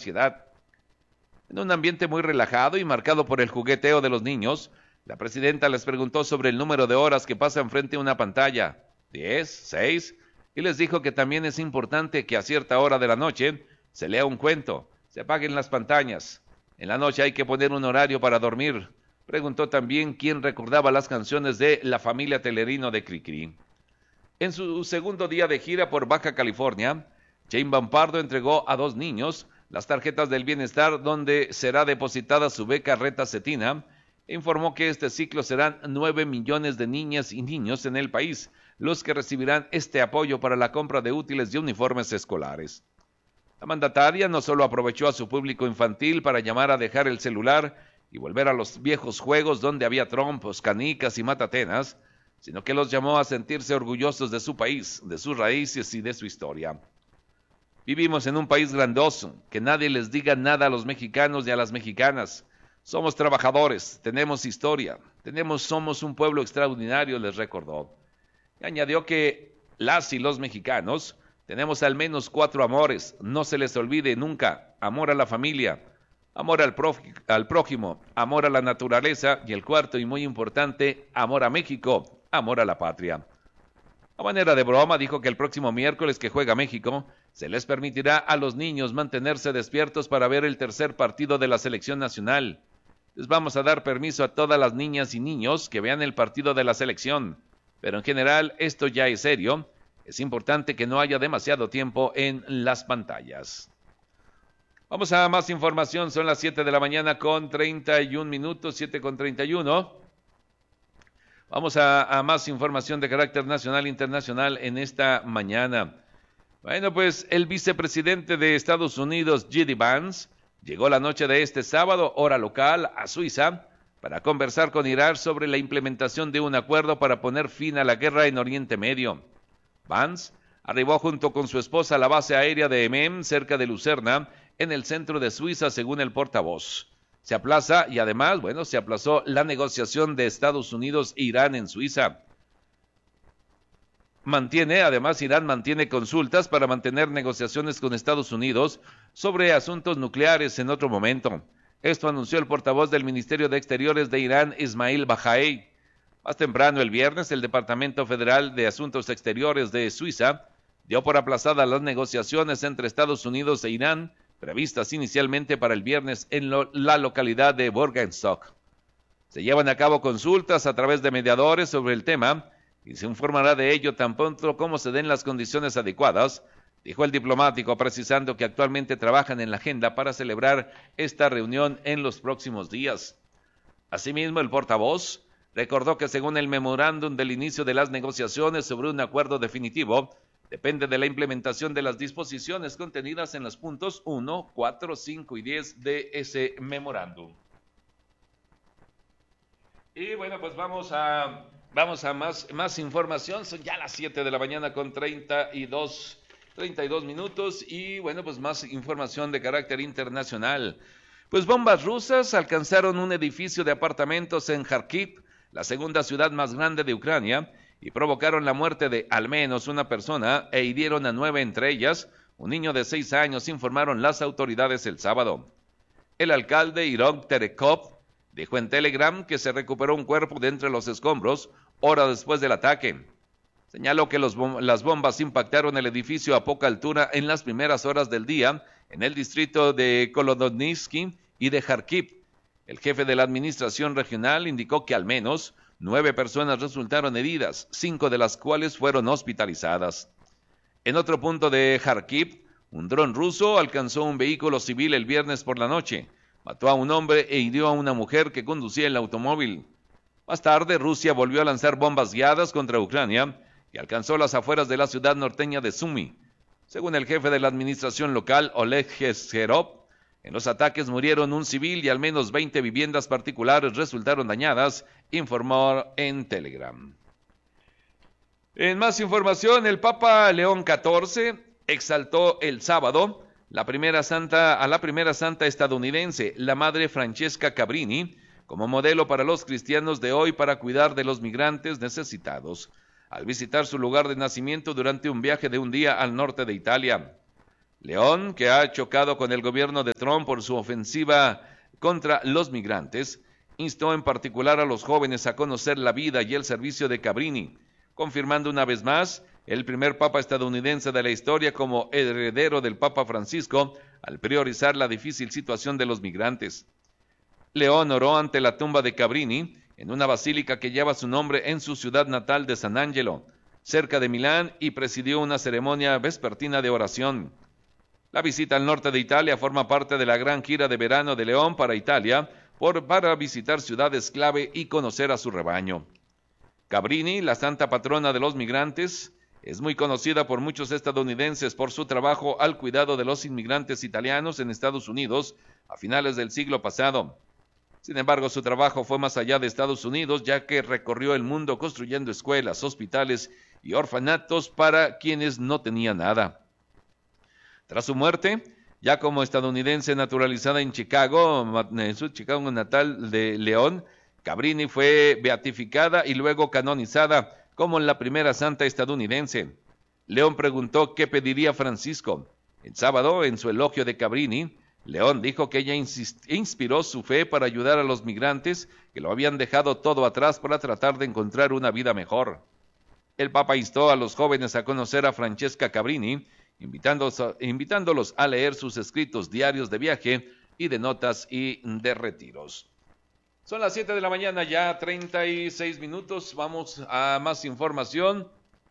ansiedad. En un ambiente muy relajado y marcado por el jugueteo de los niños, la presidenta les preguntó sobre el número de horas que pasan frente a una pantalla, 10, 6, y les dijo que también es importante que a cierta hora de la noche se lea un cuento, se apaguen las pantallas. En la noche hay que poner un horario para dormir. Preguntó también quién recordaba las canciones de La Familia Telerino de Cricri. En su segundo día de gira por Baja California, Sheinbaum Pardo entregó a 2 niños las tarjetas del bienestar donde será depositada su beca Reta Cetina e informó que este ciclo serán 9 millones de niñas y niños en el país los que recibirán este apoyo para la compra de útiles y uniformes escolares. La mandataria no solo aprovechó a su público infantil para llamar a dejar el celular y volver a los viejos juegos donde había trompos, canicas y matatenas, sino que los llamó a sentirse orgullosos de su país, de sus raíces y de su historia. Vivimos en un país grandioso, que nadie les diga nada a los mexicanos y a las mexicanas. Somos trabajadores, tenemos historia, somos un pueblo extraordinario, les recordó. Y añadió que las y los mexicanos tenemos al menos 4 amores, no se les olvide nunca: amor a la familia, amor al prójimo, amor a la naturaleza y el cuarto y muy importante, amor a México, amor a la patria. A manera de broma dijo que el próximo miércoles que juega México se les permitirá a los niños mantenerse despiertos para ver el tercer partido de la selección nacional. Les vamos a dar permiso a todas las niñas y niños que vean el partido de la selección, pero en general esto ya es serio. Es importante que no haya demasiado tiempo en las pantallas. Vamos a más información, son las 7 de la mañana con 31 minutos, 7 con 31. Vamos a más información de carácter nacional e internacional en esta mañana. Bueno, pues el vicepresidente de Estados Unidos, J.D. Vance, llegó la noche de este sábado, hora local, a Suiza, para conversar con Irán sobre la implementación de un acuerdo para poner fin a la guerra en Oriente Medio. Vance arribó junto con su esposa a la base aérea de Emem, cerca de Lucerna, en el centro de Suiza, según el portavoz. Se aplazó la negociación de Estados Unidos e Irán en Suiza. Irán mantiene consultas para mantener negociaciones con Estados Unidos sobre asuntos nucleares en otro momento. Esto anunció el portavoz del Ministerio de Exteriores de Irán, Ismail Bahaei. Más temprano el viernes, el Departamento Federal de Asuntos Exteriores de Suiza dio por aplazadas las negociaciones entre Estados Unidos e Irán, previstas inicialmente para el viernes en la localidad de Burgenstock. Se llevan a cabo consultas a través de mediadores sobre el tema y se informará de ello tan pronto como se den las condiciones adecuadas, dijo el diplomático, precisando que actualmente trabajan en la agenda para celebrar esta reunión en los próximos días. Asimismo, el portavoz recordó que según el memorándum del inicio de las negociaciones sobre un acuerdo definitivo, depende de la implementación de las disposiciones contenidas en los puntos 1, 4, 5 y 10 de ese memorándum. Y bueno, pues vamos a más información. Son ya las 7 de la mañana con 32 minutos y bueno, pues más información de carácter internacional. Pues bombas rusas alcanzaron un edificio de apartamentos en Kharkiv, la segunda ciudad más grande de Ucrania, y provocaron la muerte de al menos una persona e hirieron a 9 entre ellas, un niño de 6 años, informaron las autoridades el sábado. El alcalde Iron Terekov dijo en Telegram que se recuperó un cuerpo de entre los escombros horas después del ataque. Señaló que las bombas impactaron el edificio a poca altura en las primeras horas del día en el distrito de Kolodonivsky y de Kharkiv. El jefe de la administración regional indicó que al menos 9 personas resultaron heridas, 5 de las cuales fueron hospitalizadas. En otro punto de Kharkiv, un dron ruso alcanzó un vehículo civil el viernes por la noche, mató a un hombre e hirió a una mujer que conducía el automóvil. Más tarde, Rusia volvió a lanzar bombas guiadas contra Ucrania y alcanzó las afueras de la ciudad norteña de Sumy. Según el jefe de la administración local, Oleg Gesherov, en los ataques murieron un civil y al menos 20 viviendas particulares resultaron dañadas, informó en Telegram. En más información, el Papa León XIV exaltó el sábado a la primera santa estadounidense, la Madre Francesca Cabrini, como modelo para los cristianos de hoy para cuidar de los migrantes necesitados, al visitar su lugar de nacimiento durante un viaje de un día al norte de Italia. León, que ha chocado con el gobierno de Trump por su ofensiva contra los migrantes, instó en particular a los jóvenes a conocer la vida y el servicio de Cabrini, confirmando una vez más el primer papa estadounidense de la historia como heredero del Papa Francisco al priorizar la difícil situación de los migrantes. León oró ante la tumba de Cabrini en una basílica que lleva su nombre en su ciudad natal de San Angelo, cerca de Milán, y presidió una ceremonia vespertina de oración. La visita al norte de Italia forma parte de la gran gira de verano de León para Italia, para visitar ciudades clave y conocer a su rebaño. Cabrini, la santa patrona de los migrantes, es muy conocida por muchos estadounidenses por su trabajo al cuidado de los inmigrantes italianos en Estados Unidos a finales del siglo pasado. Sin embargo, su trabajo fue más allá de Estados Unidos, ya que recorrió el mundo construyendo escuelas, hospitales y orfanatos para quienes no tenían nada. Tras su muerte, ya como estadounidense naturalizada en Chicago, en su Chicago natal de León, Cabrini fue beatificada y luego canonizada como la primera santa estadounidense. León preguntó qué pediría Francisco. El sábado, en su elogio de Cabrini, León dijo que ella inspiró su fe para ayudar a los migrantes que lo habían dejado todo atrás para tratar de encontrar una vida mejor. El Papa instó a los jóvenes a conocer a Francesca Cabrini, invitándolos a leer sus escritos diarios de viaje y de notas y de retiros. Son las 7 de la mañana, ya 36 minutos. Vamos a más información.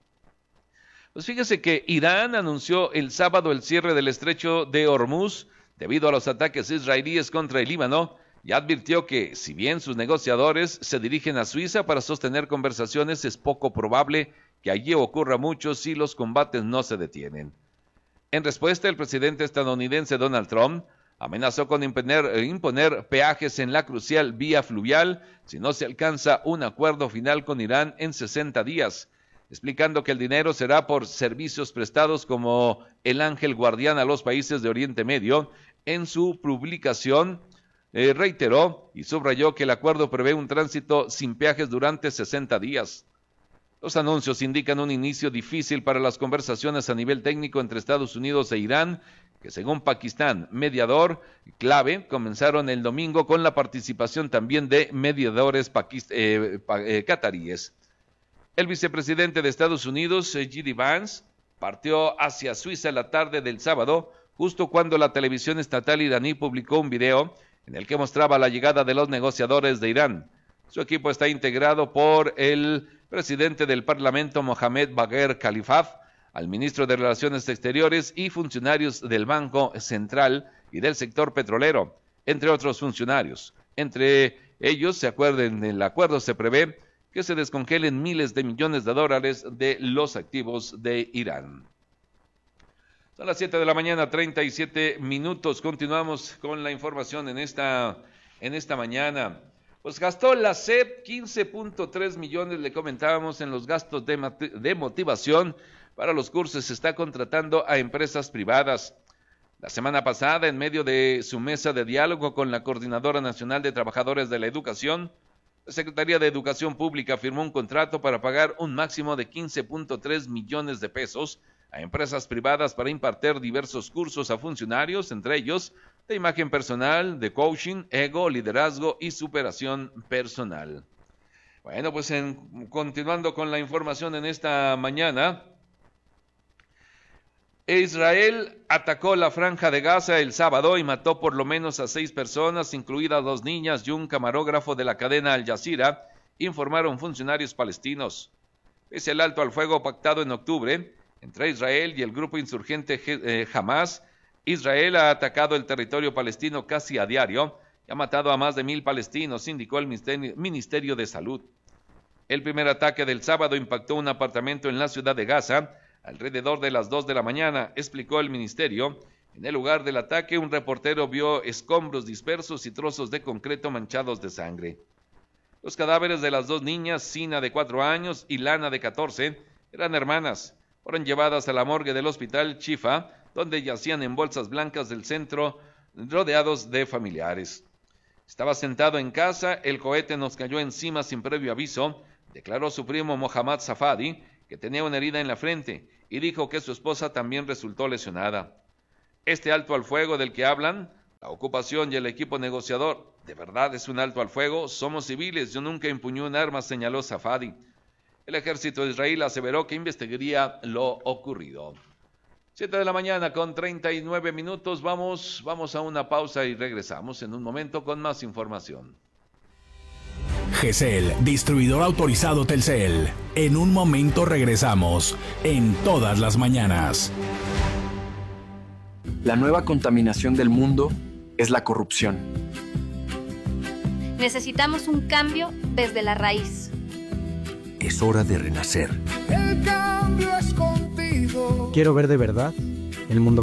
Pues fíjese que Irán anunció el sábado el cierre del estrecho de Hormuz debido a los ataques israelíes contra el Líbano y advirtió que, si bien sus negociadores se dirigen a Suiza para sostener conversaciones, es poco probable que allí ocurra mucho si los combates no se detienen. En respuesta, el presidente estadounidense Donald Trump amenazó con imponer peajes en la crucial vía fluvial si no se alcanza un acuerdo final con Irán en 60 días, explicando que el dinero será por servicios prestados como el ángel guardián a los países de Oriente Medio. En su publicación reiteró y subrayó que el acuerdo prevé un tránsito sin peajes durante 60 días. Los anuncios indican un inicio difícil para las conversaciones a nivel técnico entre Estados Unidos e Irán, que según Pakistán, mediador clave, comenzaron el domingo con la participación también de mediadores cataríes. El vicepresidente de Estados Unidos, J.D. Vance, partió hacia Suiza la tarde del sábado, justo cuando la televisión estatal iraní publicó un video en el que mostraba la llegada de los negociadores de Irán. Su equipo está integrado por el presidente del Parlamento, Mohamed Bagher Khalifaf, al ministro de Relaciones Exteriores y funcionarios del Banco Central y del sector petrolero, entre otros funcionarios. Entre ellos, en el acuerdo se prevé que se descongelen miles de millones de dólares de los activos de Irán. Son las 7 de la mañana, 37 minutos. Continuamos con la información en esta mañana. Pues gastó la SEP 15.3 millones, le comentábamos, en los gastos de motivación para los cursos. Se está contratando a empresas privadas. La semana pasada, en medio de su mesa de diálogo con la Coordinadora Nacional de Trabajadores de la Educación, la Secretaría de Educación Pública firmó un contrato para pagar un máximo de 15.3 millones de pesos a empresas privadas para impartir diversos cursos a funcionarios, entre ellos de imagen personal, de coaching, ego, liderazgo y superación personal. Bueno, pues continuando con la información en esta mañana, Israel atacó la franja de Gaza el sábado y mató por lo menos a 6 personas, incluidas 2 niñas y un camarógrafo de la cadena Al Jazeera, informaron funcionarios palestinos. Pese al alto al fuego pactado en octubre entre Israel y el grupo insurgente Hamas, Israel ha atacado el territorio palestino casi a diario y ha matado a más de 1,000 palestinos, indicó el Ministerio de Salud. El primer ataque del sábado impactó un apartamento en la ciudad de Gaza alrededor de las 2 de la mañana, explicó el ministerio. En el lugar del ataque, un reportero vio escombros dispersos y trozos de concreto manchados de sangre. Los cadáveres de las 2 niñas, Sina de 4 años y Lana de 14, eran hermanas. Fueron llevadas a la morgue del hospital Shifa, donde yacían en bolsas blancas del centro, rodeados de familiares. Estaba sentado en casa, el cohete nos cayó encima sin previo aviso, declaró su primo Mohammad Safadi, que tenía una herida en la frente, y dijo que su esposa también resultó lesionada. Este alto al fuego del que hablan, la ocupación y el equipo negociador, ¿de verdad es un alto al fuego? Somos civiles, yo nunca empuñé un arma, señaló Safadi. El ejército de Israel aseveró que investigaría lo ocurrido. 7 de la mañana con 39 minutos, vamos a una pausa y regresamos en un momento con más información. GESEL, distribuidor autorizado Telcel. En un momento regresamos, en todas las mañanas. La nueva contaminación del mundo es la corrupción. Necesitamos un cambio desde la raíz. Es hora de renacer. El cambio es contigo. Quiero ver de verdad el mundo